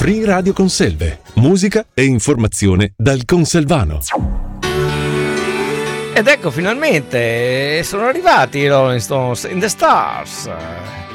Free Radio Conselve, musica e informazione dal Conselvano. Ed ecco, finalmente sono arrivati i Rolling Stones in the Stars.